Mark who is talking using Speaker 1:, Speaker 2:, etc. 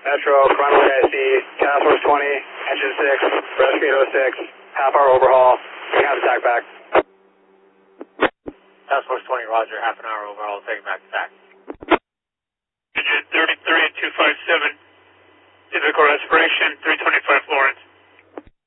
Speaker 1: Metro, Primary IC, Task Force 20, Engine 6, Rescue 806, half-hour overhaul. We have attack back.
Speaker 2: Task Force 20, roger, half an hour overhaul, taking back to TAC.
Speaker 3: Engine 33 and 257, physical respiration, 325 Florence.